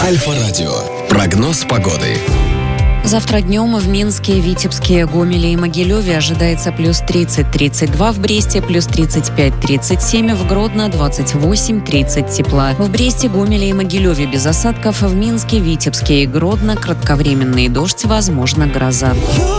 Альфа-радио. Прогноз погоды. Завтра днем в Минске, Витебске, Гомеле и Могилеве ожидается плюс 30-32, в Бресте плюс 35-37, в Гродно 28-30 тепла. В Бресте, Гомеле и Могилеве без осадков, в Минске, Витебске и Гродно кратковременный дождь, возможно гроза.